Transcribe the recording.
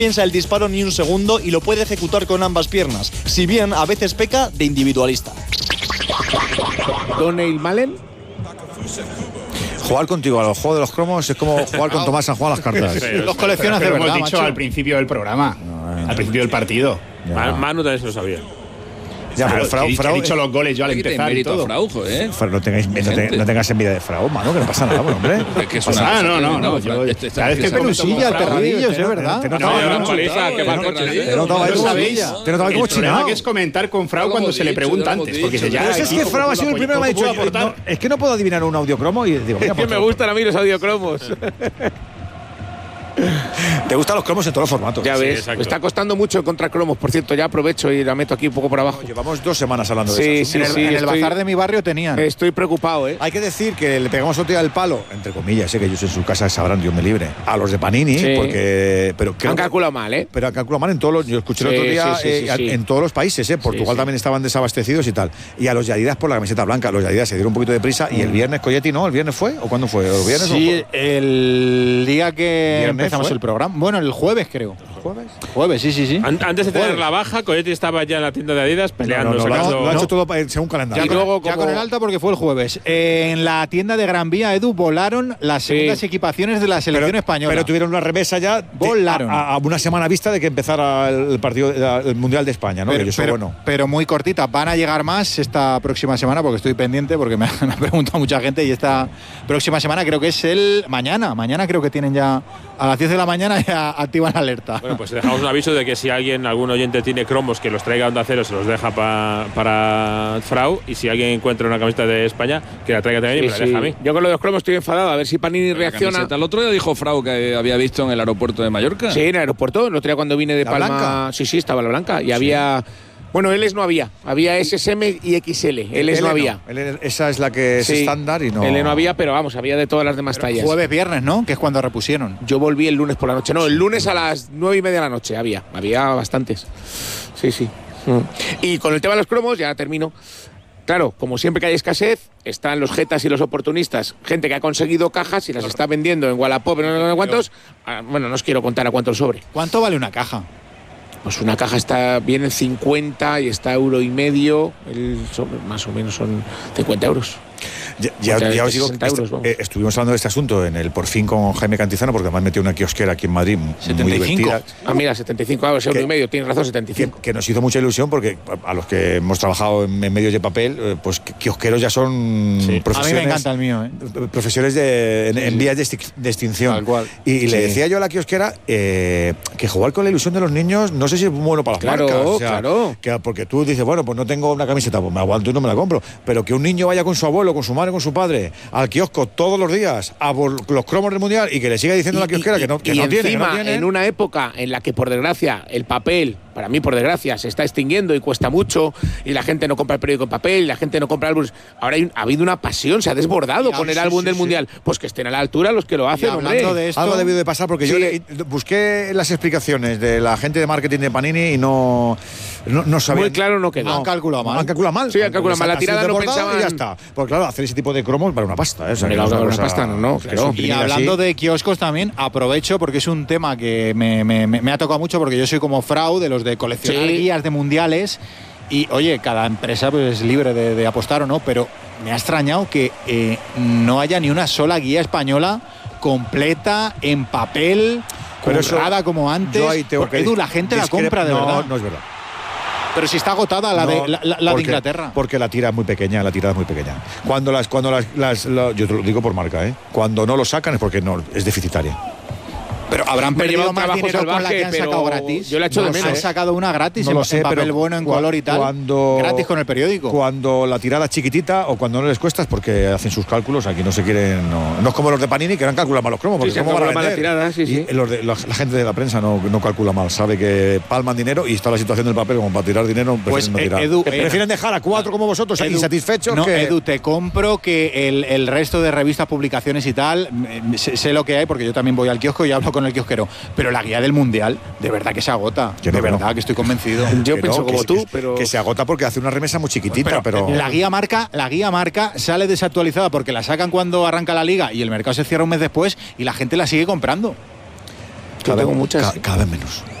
piensa el disparo ni un segundo y lo puede ejecutar con ambas piernas, si bien a veces peca de individualista. Donald Malen. Jugar contigo a los juegos de los cromos es como jugar con Tomás San Juan a las cartas. Los coleccionas de verdad, hemos dicho macho. al principio del programa, al principio del partido. Manu también se lo sabía. Ya, Claro, pero Frau, he dicho los goles yo al empezar y todo. Fraujo, no tengas envidia de Frau, mano, que no pasa nada, hombre. No. Cada vez que pelusilla, perradillos, es verdad. Te notaba como chinado. Que es comentar con Frau cuando se le pregunta antes, porque ya es que Frau ha sido el primero que me ha dicho, es que no puedo adivinar un audiocromo y digo, es que me gustan a mí los audiocromos. Te gustan los cromos en todos los formatos. Ya ves, me está costando mucho encontrar cromos. Por cierto, ya aprovecho y la meto aquí un poco por abajo. Llevamos 2 semanas hablando de eso. En el bazar de mi barrio tenían. Estoy preocupado, ¿eh? Hay que decir que le pegamos otro día el palo, entre comillas, que ellos en su casa sabrán, Dios me libre, a los de Panini, porque... Pero han calculado mal, ¿eh? Pero han calculado mal en todos los... Yo escuché el otro día en todos los países, Portugal también estaban desabastecidos y tal. Y a los de Adidas por la camiseta blanca. Los de Adidas se dieron un poquito de prisa y el viernes, Coyetti, ¿no? ¿El viernes fue? ¿O cuándo fue? ¿El viernes sí, el día que empezamos el programa. Bueno, el jueves, creo. ¿Jueves? Sí. Antes de tener la baja, Coyetti estaba ya en la tienda de Adidas peleando. Lo ha hecho todo según calendario. Ya con el alta porque fue el jueves. En la tienda de Gran Vía, Edu, volaron las segundas equipaciones de la selección española. Pero tuvieron una remesa ya a una semana vista de que empezara el partido, el Mundial de España, ¿no? Pero muy cortita. Van a llegar más esta próxima semana porque estoy pendiente, porque me ha preguntado mucha gente, y esta próxima semana creo que es el mañana. Mañana creo que tienen ya a las 10 de la mañana ya activan alerta. Bueno, pues dejamos un aviso de que si algún oyente tiene cromos que los traiga a Onda Cero, se los deja para Frau, y si alguien encuentra una camiseta de España, que la traiga también y me la deja a mí. Yo con lo de los cromos estoy enfadado, a ver si Panini reacciona. El otro día dijo Frau que había visto en el aeropuerto de Mallorca. Sí, en el aeropuerto, el otro día cuando vine de Palma. Blanca? Sí, estaba la blanca, y había... Bueno, Ls no había SSM y XL. Ls no había. Esa es la que es estándar y no. L no había, pero vamos, había de todas las demás tallas. Jueves, viernes, ¿no? Que es cuando repusieron. Yo volví el lunes por la noche. No, el lunes a las 9:30 de la noche había bastantes. Sí. Y con el tema de los cromos, ya termino. Claro, como siempre que hay escasez, están los jetas y los oportunistas, gente que ha conseguido cajas y las está vendiendo en Wallapop, no sé cuántos. Bueno, no os quiero contar a cuánto el sobre. ¿Cuánto vale una caja? Pues una caja viene en 50 y está €1,50. El sobre más o menos son 50 euros. Ya os digo que estuvimos hablando de este asunto en el Por Fin con Jaime Cantizano, porque además metió una kiosquera aquí en Madrid 75. muy divertida. Mira, 75 euros, €1,50, tienes razón, 75. Que nos hizo mucha ilusión porque a los que hemos trabajado en medios de papel, pues kiosqueros ya son profesiones. A mí me encanta el mío, profesiones en vías de extinción. Tal cual. Y le decía yo a la kiosquera que jugar con la ilusión de los niños no sé si es bueno para las marcas. Claro. Porque tú dices, bueno, pues no tengo una camiseta, pues me aguanto y no me la compro. Pero que un niño vaya con su abuelo, con su madre, con su padre, al kiosco todos los días, a los cromos del Mundial, y que le siga diciendo a la kiosquera que no tiene. En una época en la que, por desgracia, el papel, para mí, por desgracia, se está extinguiendo y cuesta mucho, y la gente no compra el periódico en papel, y la gente no compra álbumes. Ahora ha habido una pasión, se ha desbordado con el álbum del Mundial. Pues que estén a la altura los que lo hacen, hombre. De esto, algo ha debido de pasar, porque yo busqué las explicaciones de la gente de marketing de Panini y no sabía. Muy claro no quedó. Han calculado mal. Sí, han calculado mal. La tirada no pensaban. Y ya está. Pues claro, hacer ese tipo de cromos para una pasta. Una pasta, no. Claro. Y hablando de kioscos también, aprovecho porque es un tema que me ha tocado mucho, porque yo soy como Frau, de los de coleccionar guías de mundiales. Y oye, cada empresa pues, es libre de apostar o no, pero me ha extrañado que no haya ni una sola guía española completa, en papel, currada como antes. Porque Edu, la gente la compra de verdad. No es verdad. Pero si está agotada la de Inglaterra. Porque la tira es muy pequeña, Cuando yo te lo digo por marca, cuando no lo sacan es porque no es deficitaria. Pero habrán perdido más dinero con la que han sacado gratis. Yo la he hecho de menos. Han sacado una gratis en papel pero bueno, en color y tal. Gratis con el periódico. Cuando la tirada es chiquitita o cuando no les cuesta es porque hacen sus cálculos. Aquí no se quieren. No es como los de Panini, que no han calculado mal los cromos. Porque cómo van a vender. La tirada, la gente de la prensa no calcula mal. Sabe que palman dinero y está la situación del papel como para tirar dinero. Pues no tirar. Edu, prefieren dejar a 4 como vosotros insatisfechos. No, Edu, te compro que el resto de revistas, publicaciones y tal, sé lo que hay, porque yo también voy al kiosco y hablo con el kiosquero. Pero la guía del Mundial, de verdad que se agota. Yo de verdad que estoy convencido. Yo pienso como tú, pero... Que se agota porque hace una remesa muy chiquitita, pero... La guía marca sale desactualizada porque la sacan cuando arranca la liga y el mercado se cierra un mes después y la gente la sigue comprando. Yo tengo muchas. Cada vez menos.